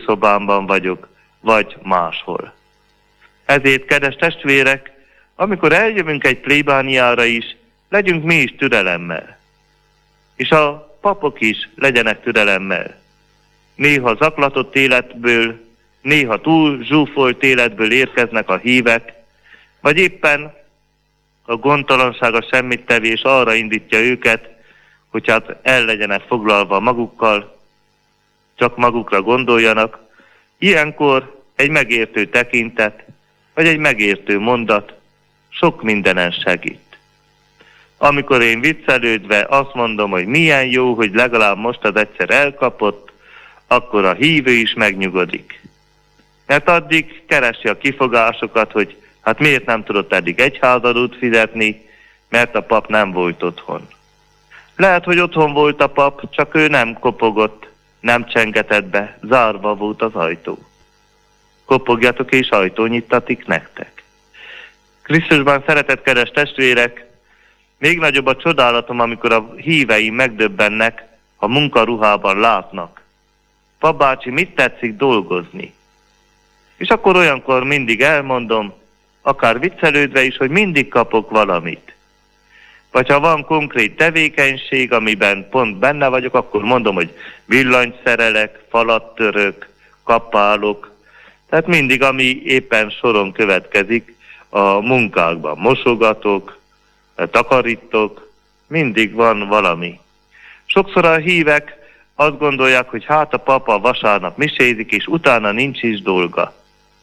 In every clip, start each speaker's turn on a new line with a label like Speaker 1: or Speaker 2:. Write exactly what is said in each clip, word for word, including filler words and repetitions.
Speaker 1: szobámban vagyok, vagy máshol. Ezért, kedves testvérek, amikor eljövünk egy plébániára is, legyünk mi is türelemmel. És a papok is legyenek türelemmel. Néha zaklatott életből, néha túl zsúfolt életből érkeznek a hívek, vagy éppen a gondtalanság, a semmittevés arra indítja őket, hogy hát el legyenek foglalva magukkal, csak magukra gondoljanak. Ilyenkor egy megértő tekintet, vagy egy megértő mondat sok mindenen segít. Amikor én viccelődve azt mondom, hogy milyen jó, hogy legalább most az egyszer elkapott, akkor a hívő is megnyugodik. Mert addig keresi a kifogásokat, hogy hát miért nem tudott eddig egyházadót fizetni, mert a pap nem volt otthon. Lehet, hogy otthon volt a pap, csak ő nem kopogott, nem csengetett be, zárva volt az ajtó. Kopogjatok és ajtó nyittatik nektek. Krisztusban szeretett kedves testvérek, még nagyobb a csodálatom, amikor a híveim megdöbbennek, ha munkaruhában látnak. Papbácsi, mit tetszik dolgozni? És akkor olyankor mindig elmondom, akár viccelődve is, hogy mindig kapok valamit. Vagy ha van konkrét tevékenység, amiben pont benne vagyok, akkor mondom, hogy villanyt szerelek, falat török, kapálok. Tehát mindig, ami éppen soron következik a munkákban. Mosogatok, takarítok, mindig van valami. Sokszor a hívek azt gondolják, hogy hát a papa vasárnap misézik, és utána nincs is dolga.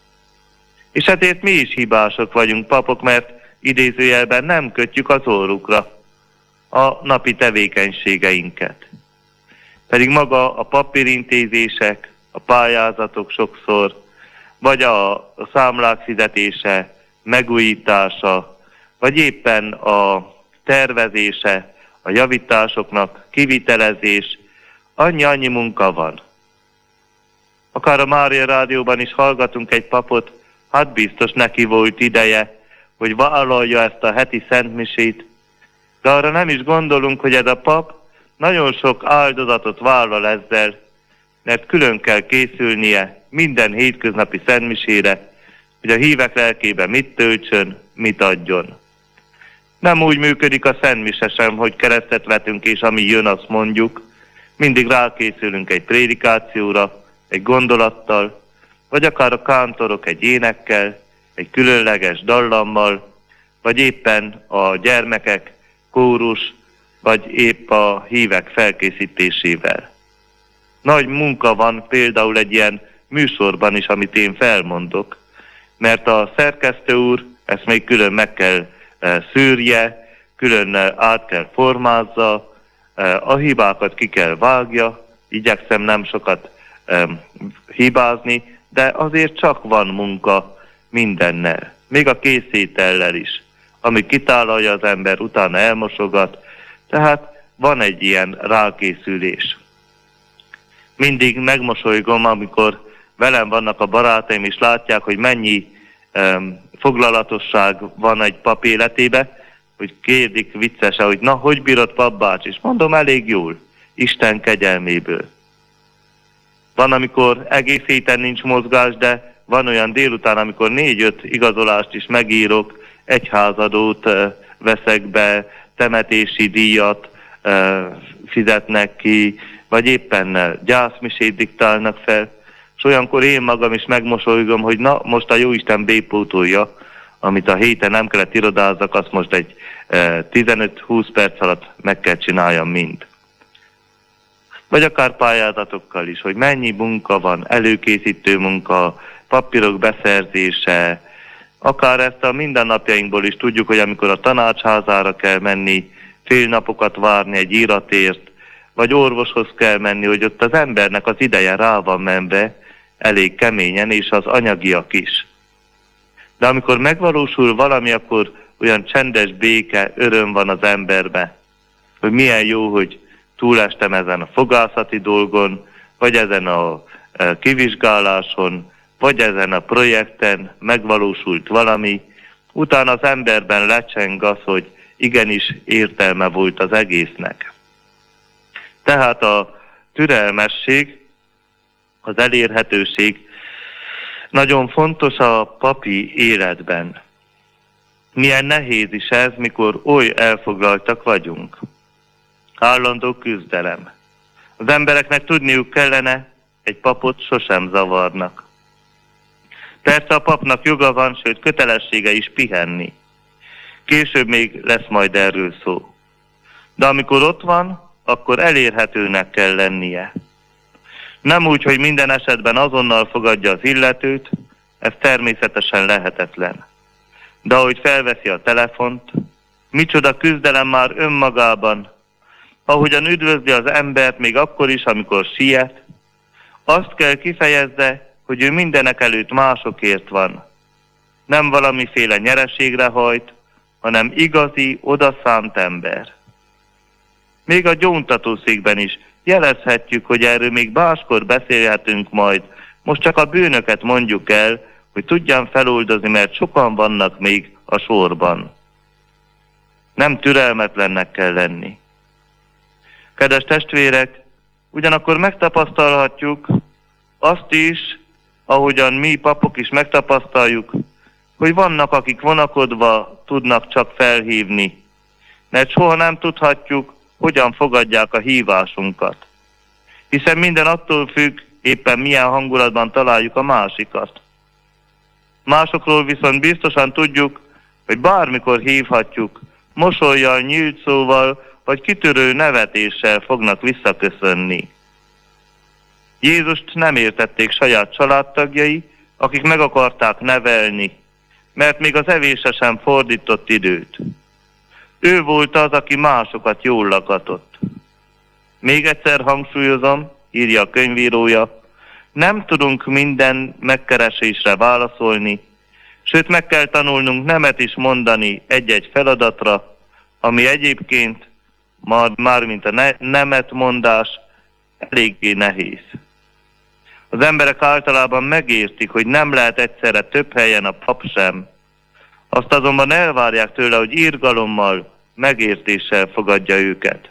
Speaker 1: És ezért mi is hibások vagyunk, papok, mert idézőjelben nem kötjük az orrukra a napi tevékenységeinket. Pedig maga a papírintézések, a pályázatok sokszor, vagy a számlák fizetése, megújítása, vagy éppen a tervezése, a javításoknak, kivitelezés, annyi-annyi munka van. Akár a Mária Rádióban is hallgatunk egy papot, hát biztos neki volt ideje, hogy vállalja ezt a heti szentmisét, de arra nem is gondolunk, hogy ez a pap nagyon sok áldozatot vállal ezzel, mert külön kell készülnie minden hétköznapi szentmisére, hogy a hívek lelkében mit töltsön, mit adjon. Nem úgy működik a szentmise sem, hogy keresztet vetünk, és ami jön, azt mondjuk. Mindig rákészülünk egy prédikációra, egy gondolattal, vagy akár a kántorok egy énekkel, egy különleges dallammal, vagy éppen a gyermekek, kórus, vagy épp a hívek felkészítésével. Nagy munka van például egy ilyen műsorban is, amit én felmondok, mert a szerkesztő úr ezt még külön meg kell e, szűrje, külön e, át kell formázza, e, a hibákat ki kell vágja, igyekszem nem sokat e, hibázni, de azért csak van munka mindennel, még a készétellel is, ami kitálalja az ember, utána elmosogat, tehát van egy ilyen rákészülés. Mindig megmosolygom, amikor velem vannak a barátaim, és látják, hogy mennyi um, foglalatosság van egy pap életébe, hogy kérdik viccesen, hogy na, hogy bírod papbács? És mondom, elég jól, Isten kegyelméből. Van, amikor egész héten nincs mozgás, de van olyan délután, amikor négy-öt igazolást is megírok, egyházadót uh, veszek be, temetési díjat uh, fizetnek ki, vagy éppen gyászmisét diktálnak fel, és olyankor én magam is megmosolygom, hogy na, most a Jóisten bépótolja, amit a héten nem kellett irodázzak, azt most egy e, tizenöt-húsz perc alatt meg kell csináljam mind. Vagy akár pályázatokkal is, hogy mennyi munka van, előkészítő munka, papírok beszerzése, akár ezt a mindennapjainkból is tudjuk, hogy amikor a tanácsházára kell menni, fél napokat várni egy íratért, vagy orvoshoz kell menni, hogy ott az embernek az ideje rá van menve, elég keményen, és az anyagiak is. De amikor megvalósul valami, akkor olyan csendes béke, öröm van az emberbe, hogy milyen jó, hogy túlestem ezen a fogászati dolgon, vagy ezen a kivizsgáláson, vagy ezen a projekten megvalósult valami, utána az emberben lecseng az, hogy igenis értelme volt az egésznek. Tehát a türelmesség az elérhetőség nagyon fontos a papi életben. Milyen nehéz is ez, mikor oly elfoglaltak vagyunk. Állandó küzdelem. Az embereknek tudniuk kellene, egy papot sosem zavarnak. Persze a papnak joga van, sőt kötelessége is pihenni. Később még lesz majd erről szó. De amikor ott van, akkor elérhetőnek kell lennie. Nem úgy, hogy minden esetben azonnal fogadja az illetőt, ez természetesen lehetetlen. De ahogy felveszi a telefont, micsoda küzdelem már önmagában, ahogyan üdvözli az embert még akkor is, amikor siet, azt kell kifejezze, hogy ő mindenek előtt másokért van. Nem valamiféle nyereségre hajt, hanem igazi, odaszánt ember. Még a gyóntatószékben is jelezhetjük, hogy erről még máskor beszélhetünk majd, most csak a bűnöket mondjuk el, hogy tudjam feloldozni, mert sokan vannak még a sorban. Nem türelmetlennek kell lenni. Kedves testvérek, ugyanakkor megtapasztalhatjuk azt is, ahogyan mi papok is megtapasztaljuk, hogy vannak, akik vonakodva tudnak csak felhívni, mert soha nem tudhatjuk, hogyan fogadják a hívásunkat. Hiszen minden attól függ, éppen milyen hangulatban találjuk a másikat. Másokról viszont biztosan tudjuk, hogy bármikor hívhatjuk, mosollyal, nyílt szóval, vagy kitörő nevetéssel fognak visszaköszönni. Jézust nem értették saját családtagjai, akik meg akarták nevelni, mert még az evésre sem fordított időt. Ő volt az, aki másokat jól lakatott. Még egyszer hangsúlyozom, írja a könyvírója, nem tudunk minden megkeresésre válaszolni, sőt meg kell tanulnunk nemet is mondani egy-egy feladatra, ami egyébként, már, már mint a ne, nemet mondás, eléggé nehéz. Az emberek általában megértik, hogy nem lehet egyszerre több helyen a pap sem. Azt azonban elvárják tőle, hogy irgalommal, megértéssel fogadja őket.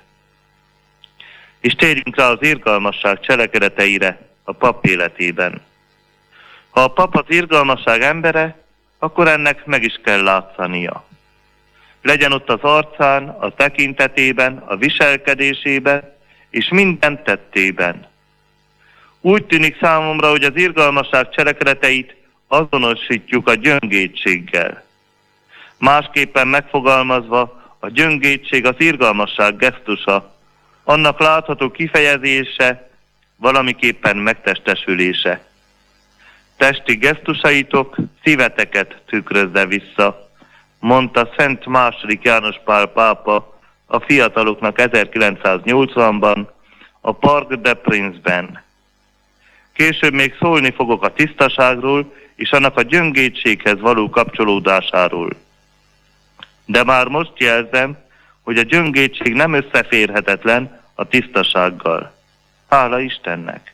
Speaker 1: És térjünk rá az irgalmasság cselekedeteire a pap életében. Ha a pap az irgalmasság embere, akkor ennek meg is kell látszania. Legyen ott az arcán, a tekintetében, a viselkedésében és minden tettében. Úgy tűnik számomra, hogy az irgalmasság cselekedeteit azonosítjuk a gyöngétséggel. Másképpen megfogalmazva, a gyöngétség az irgalmasság gesztusa, annak látható kifejezése, valamiképpen megtestesülése. Testi gesztusaitok szíveteket tükrözze vissza, mondta Szent második János Pál pápa a fiataloknak ezerkilencszáznyolcvanban a Parc des Princes-ben. Később még szólni fogok a tisztaságról és annak a gyöngétséghez való kapcsolódásáról. De már most jelzem, hogy a gyöngétség nem összeférhetetlen a tisztasággal. Hála Istennek!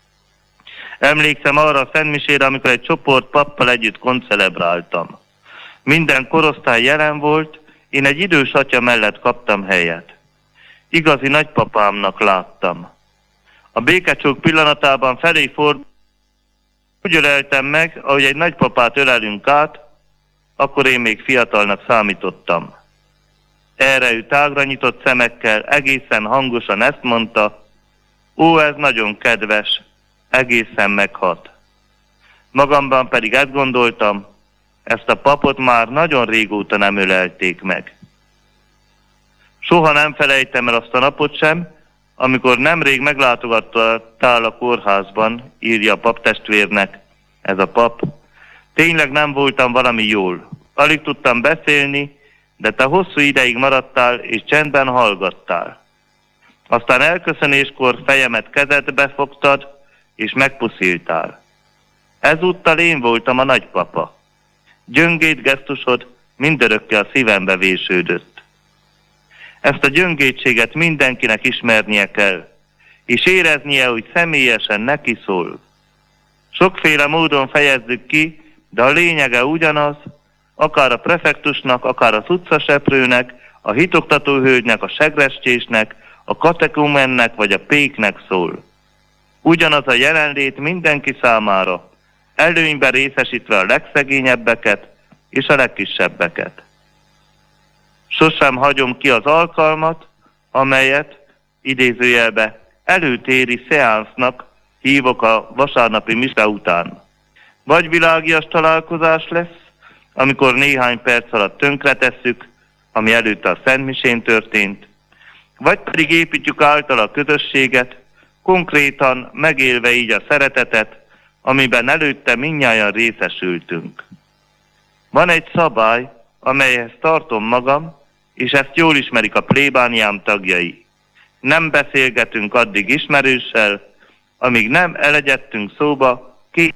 Speaker 1: Emlékszem arra a szentmisére, amikor egy csoport pappal együtt koncelebráltam. Minden korosztály jelen volt, én egy idős atya mellett kaptam helyet. Igazi nagypapámnak láttam. A békecsók pillanatában felé fordult, úgy öleltem meg, ahogy egy nagypapát ölelünk át, akkor én még fiatalnak számítottam. Erre ő tágra nyitott szemekkel, egészen hangosan ezt mondta, ó, ez nagyon kedves, egészen meghat. Magamban pedig ezt gondoltam, ezt a papot már nagyon régóta nem ölelték meg. Soha nem felejtem el azt a napot sem, amikor nemrég meglátogattál a kórházban, írja a paptestvérnek, ez a pap. Tényleg nem voltam valami jól. Alig tudtam beszélni, de te hosszú ideig maradtál és csendben hallgattál. Aztán elköszönéskor fejemet kezedbe fogtad, és megpusziltál. Ezúttal én voltam a nagypapa. Gyöngét gesztusod mindörökké a szívembe vésődött. Ezt a gyöngétséget mindenkinek ismernie kell, és éreznie, hogy személyesen neki szól. Sokféle módon fejezzük ki, de a lényege ugyanaz, akár a prefektusnak, akár az utcaseprőnek, a hitoktatóhölgynek, a segrestésnek, a katekumennek vagy a péknek szól. Ugyanaz a jelenlét mindenki számára, előnyben részesítve a legszegényebbeket és a legkisebbeket. Sosem hagyom ki az alkalmat, amelyet idézőjelbe előtéri szeánsznak hívok a vasárnapi mise után. Vagy világias találkozás lesz, amikor néhány perc alatt tönkretesszük, ami előtte a szentmisén történt, vagy pedig építjük által a közösséget, konkrétan megélve így a szeretetet, amiben előtte mindnyájan részesültünk. Van egy szabály, amelyhez tartom magam, és ezt jól ismerik a plébániám tagjai. Nem beszélgetünk addig ismerőssel, amíg nem elegyedtünk szóba ki.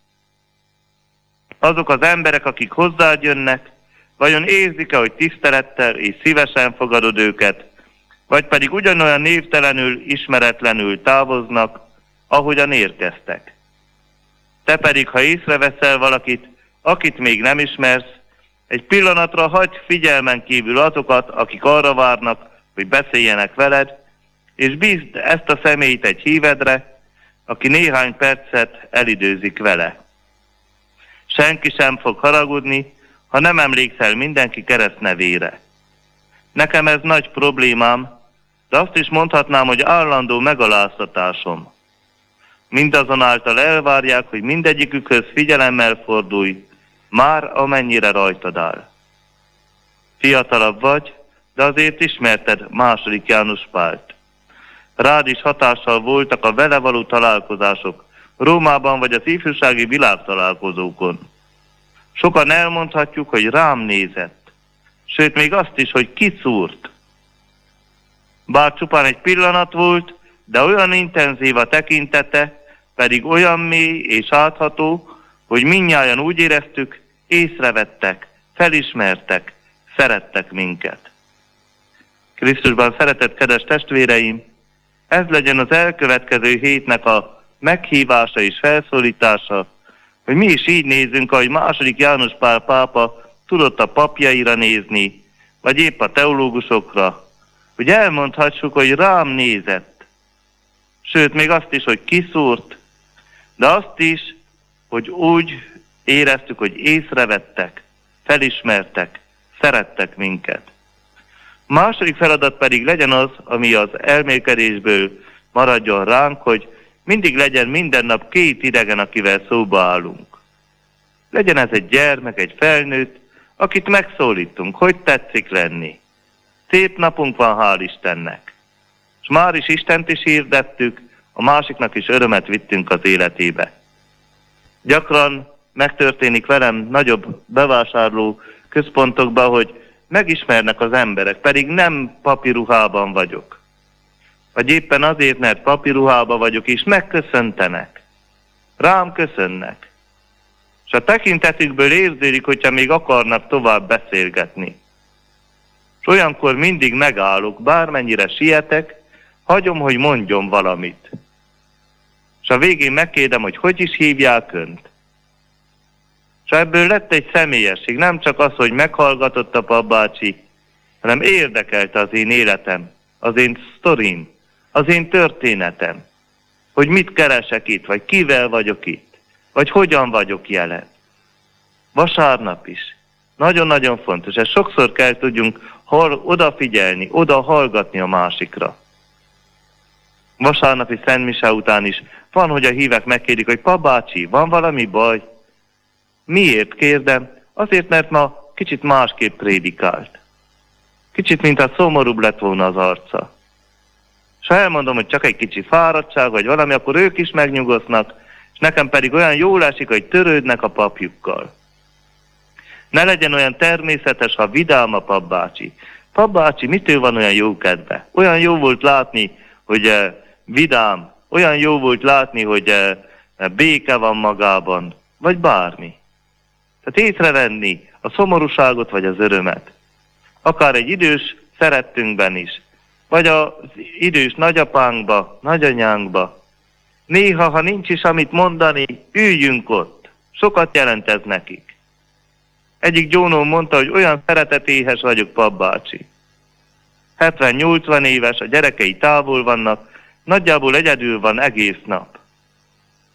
Speaker 1: Azok az emberek, akik hozzád jönnek, vajon érzik-e, hogy tisztelettel és szívesen fogadod őket, vagy pedig ugyanolyan névtelenül, ismeretlenül távoznak, ahogyan érkeztek. Te pedig, ha észreveszel valakit, akit még nem ismersz, egy pillanatra hagyd figyelmen kívül azokat, akik arra várnak, hogy beszéljenek veled, és bízd ezt a személyt egy hívedre, aki néhány percet elidőzik vele. Senki sem fog haragudni, ha nem emlékszel mindenki keresztnevére. Nekem ez nagy problémám, de azt is mondhatnám, hogy állandó megaláztatásom. Mindazonáltal elvárják, hogy mindegyikükhöz figyelemmel fordulj, már amennyire rajtad áll. Fiatalabb vagy, de azért ismerted második János Pált. Rád is hatással voltak a vele való találkozások, Rómában vagy az ifjúsági világtalálkozókon. Sokan elmondhatjuk, hogy rám nézett, sőt még azt is, hogy kiszúrt. Bár csupán egy pillanat volt, de olyan intenzív a tekintete, pedig olyan mély és átható, hogy mindnyájan úgy éreztük, észrevettek, felismertek, szerettek minket. Krisztusban szeretett kedves testvéreim, ez legyen az elkövetkező hétnek a meghívása és felszólítása, hogy mi is így nézzünk, ahogy második János Pál pápa tudott a papjaira nézni, vagy épp a teológusokra, hogy elmondhassuk, hogy rám nézett, sőt még azt is, hogy kiszúrt, de azt is, hogy úgy éreztük, hogy észrevettek, felismertek, szerettek minket. Második feladat pedig legyen az, ami az elmélkedésből maradjon ránk, hogy mindig legyen minden nap két idegen, akivel szóba állunk. Legyen ez egy gyermek, egy felnőtt, akit megszólítunk, hogy tetszik lenni. Szép napunk van, hál' Istennek. És már is Istent is hirdettük, a másiknak is örömet vittünk az életébe. Gyakran megtörténik velem nagyobb bevásárló központokban, hogy megismernek az emberek, pedig nem papiruhában vagyok. Vagy éppen azért, mert papiruhában vagyok, és megköszöntenek. Rám köszönnek. És a tekintetükből érződik, hogyha még akarnak tovább beszélgetni. És olyankor mindig megállok, bármennyire sietek, hagyom, hogy mondjon valamit. És a végén megkérdem, hogy hogy is hívják önt. És ebből lett egy személyesség, nem csak az, hogy meghallgatott a papbácsi, hanem érdekelte az én életem, az én sztorim, az én történetem, hogy mit keresek itt, vagy kivel vagyok itt, vagy hogyan vagyok jelen. Vasárnap is. Nagyon-nagyon fontos. Ezt sokszor kell tudjunk hall, odafigyelni, oda hallgatni a másikra. Vasárnapi szentmise után is van, hogy a hívek megkérdik, hogy papbácsi, van valami baj? Miért kérdem? Azért, mert ma kicsit másképp prédikált. Kicsit, mintha szomorúbb lett volna az arca. És ha elmondom, hogy csak egy kicsi fáradtság, vagy valami, akkor ők is megnyugosznak, és nekem pedig olyan jól esik, hogy törődnek a papjukkal. Ne legyen olyan természetes, ha vidám a papbácsi. Papbácsi, mitől van olyan jó kedve? Olyan jó volt látni, hogy eh, vidám, olyan jó volt látni, hogy eh, béke van magában, vagy bármi. Tehát észrevenni a szomorúságot, vagy az örömet. Akár egy idős szerettünkben is, vagy az idős nagyapánkba, nagyanyánkba. Néha, ha nincs is amit mondani, üljünk ott. Sokat jelent ez nekik. Egyik gyónó mondta, hogy olyan szeretetéhes vagyok, papbácsi. hetven-nyolcvan éves, a gyerekei távol vannak, nagyjából egyedül van egész nap.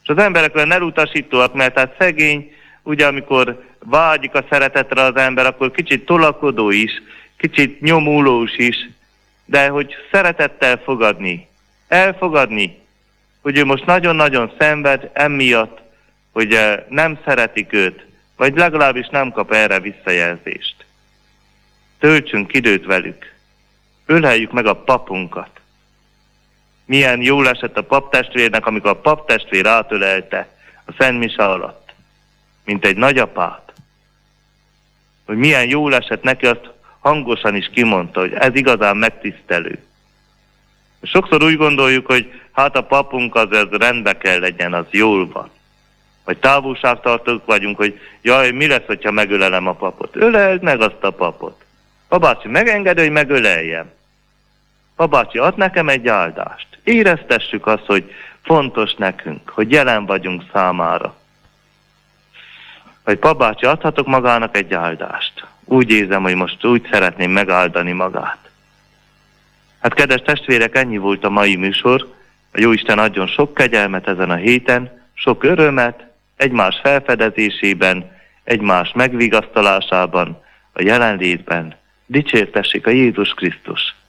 Speaker 1: És az emberek olyan elutasítóak, mert hát szegény, ugye amikor vágyik a szeretetre az ember, akkor kicsit tolakodó is, kicsit nyomulós is, de hogy szeretettel fogadni, elfogadni, hogy ő most nagyon-nagyon szenved emiatt, hogy nem szeretik őt, vagy legalábbis nem kap erre visszajelzést. Töltsünk időt velük, öleljük meg a papunkat. Milyen jól esett a paptestvérnek, amikor a paptestvér átölelte a Szent Mise alatt, mint egy nagyapát. Hogy milyen jól esett neki, azt hangosan is kimondta, hogy ez igazán megtisztelő. Sokszor úgy gondoljuk, hogy hát a papunk az ez rendbe kell legyen, az jól van. Vagy távolságtartók vagyunk, hogy jaj, mi lesz, hogyha megölelem a papot? Öleld meg azt a papot. Babácsi, megenged, hogy megöleljem. Babácsi, ad nekem egy áldást. Éreztessük azt, hogy fontos nekünk, hogy jelen vagyunk számára. Vagy babácsi, adhatok magának egy áldást. Úgy érzem, hogy most úgy szeretném megáldani magát. Hát kedves testvérek, ennyi volt a mai műsor. A Jóisten adjon sok kegyelmet ezen a héten, sok örömet, egymás felfedezésében, egymás megvigasztalásában, a jelenlétben. Dicsértessék a Jézus Krisztus!